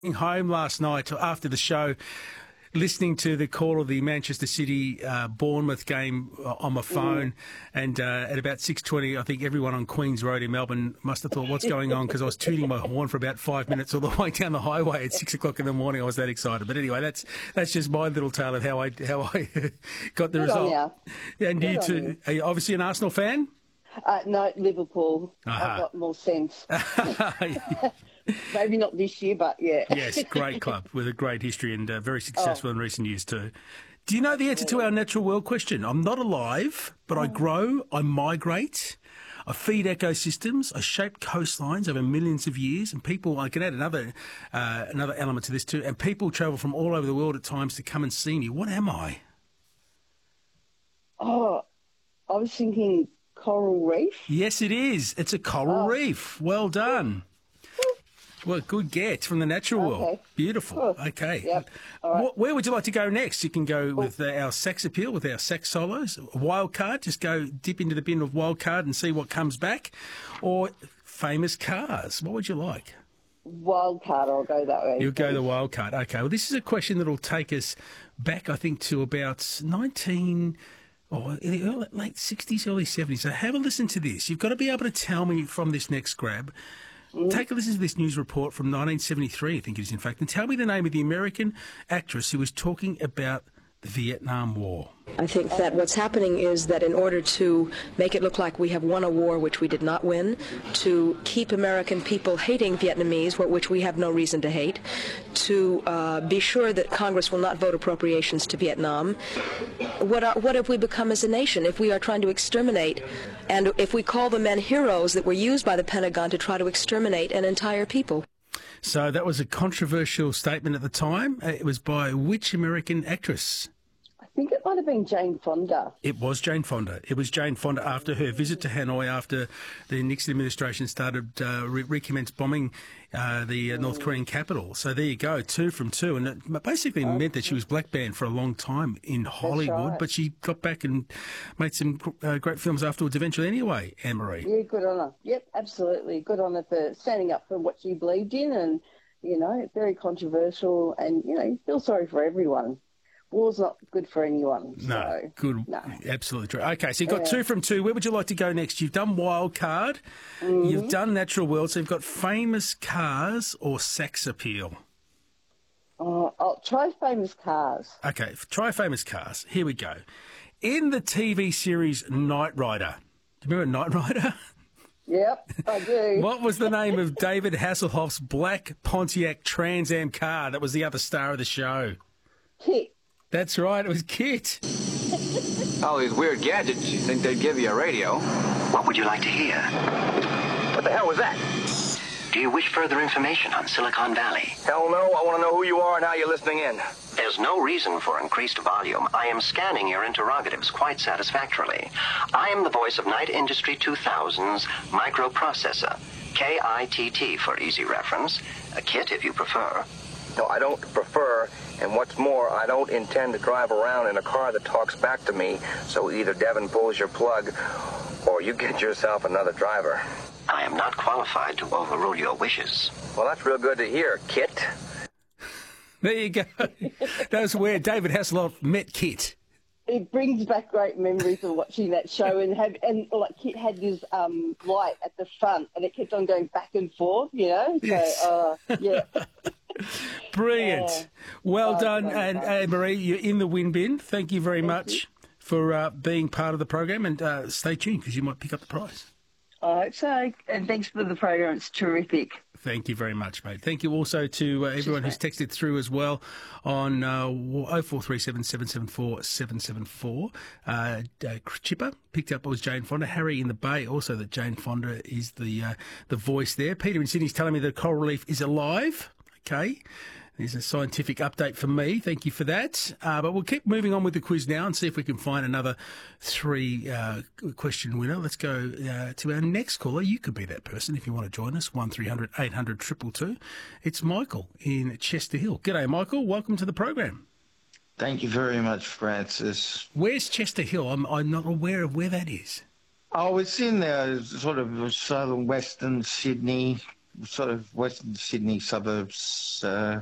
Home last night after the show, listening to the call of the Manchester City Bournemouth game on my phone, and at about 6:20, I think everyone on Queen's Road in Melbourne must have thought, "What's going on?" Because I was tooting my horn for about 5 minutes all the way down the highway at 6 o'clock in the morning. I was that excited. But anyway, that's just my little tale of how I got the result. And you too? Are you obviously an Arsenal fan? No, Liverpool. I've got more sense. Maybe not this year, but yeah. Yes, great club with a great history and very successful in recent years too. Do you know the answer to our natural world question? I'm not alive, but I grow, I migrate, I feed ecosystems, I shape coastlines over millions of years, and people, I can add another element to this too, and people travel from all over the world at times to come and see me. What am I? Oh, I was thinking coral reef. Yes, it is. It's a coral reef. Well done. Well, good get from the natural world. Beautiful. Okay. Yep. All right. Where would you like to go next? You can go with our sex appeal, with our sex solos. Wild card, just go dip into the bin of wild card and see what comes back. Or famous cars. What would you like? Wild card, I'll go that way. You'll go the wild card. Okay. Well, this is a question that will take us back, I think, to about late 60s, early 70s. So have a listen to this. You've got to be able to tell me from this next grab. Take a listen to this news report from 1973, I think it is, in fact, and tell me the name of the American actress who was talking about the Vietnam War. I think that what's happening is that in order to make it look like we have won a war which we did not win, to keep American people hating Vietnamese, which we have no reason to hate, to be sure that Congress will not vote appropriations to Vietnam, what have we become as a nation if we are trying to exterminate, and if we call the men heroes that were used by the Pentagon to try to exterminate an entire people? So that was a controversial statement at the time. It was by which American actress? I think it might have been Jane Fonda. It was Jane Fonda. It was Jane Fonda after her visit to Hanoi, after the Nixon administration started recommenced bombing the North Korean capital. So there you go, 2 from 2. And it basically meant that she was black banned for a long time in Hollywood, but she got back and made some great films afterwards eventually anyway, Anne-Marie. Yeah, good on her. Yep, absolutely. Good on her for standing up for what she believed in, and, you know, very controversial, and, you know, you feel sorry for everyone. War's not good for anyone. No, good. No. Absolutely true. Okay, so you've got 2 from 2. Where would you like to go next? You've done wild card. You've done natural world. So you've got famous cars or sex appeal. I'll try famous cars. Okay, try famous cars. Here we go. In the TV series Knight Rider, do you remember Knight Rider? Yep, I do. What was the name of David Hasselhoff's black Pontiac Trans Am car that was the other star of the show? Kit. That's right, it was Kit. All these weird gadgets, you think they'd give you a radio. What would you like to hear? What the hell was that? Do you wish further information on Silicon Valley? Hell no, I want to know who you are and how you're listening in. There's no reason for increased volume. I am scanning your interrogatives quite satisfactorily. I am the voice of Knight Industry 2000's microprocessor. KITT for easy reference. A KIT if you prefer. No, I don't prefer, and what's more, I don't intend to drive around in a car that talks back to me, so either Devin pulls your plug, or you get yourself another driver. I am not qualified to overrule your wishes. Well, that's real good to hear, Kit. There you go. That was where David Hasselhoff met Kit. It brings back great memories of watching that show, and like Kit had his light at the front, and it kept on going back and forth, you know? Yes. So, yeah. Brilliant. Well done, and Anne-Marie, you're in the win bin. Thank you very much for being part of the program, and stay tuned because you might pick up the prize. I hope so, and thanks for the program. It's terrific. Thank you very much, mate. Thank you also to everyone who's texted through as well on 0437 774 774. Chipper picked up, it was Jane Fonda. Harry in the Bay, also that Jane Fonda is the voice there. Peter in Sydney's telling me the coral reef is alive. Okay. There's a scientific update for me. Thank you for that. But we'll keep moving on with the quiz now and see if we can find another 3-question winner. Let's go to our next caller. You could be that person if you want to join us. 1300 800 222. It's Michael in Chester Hill. G'day, Michael. Welcome to the program. Thank you very much, Francis. Where's Chester Hill? I'm not aware of where that is. Oh, it's in there, sort of southern western Sydney. sort of Western Sydney suburbs.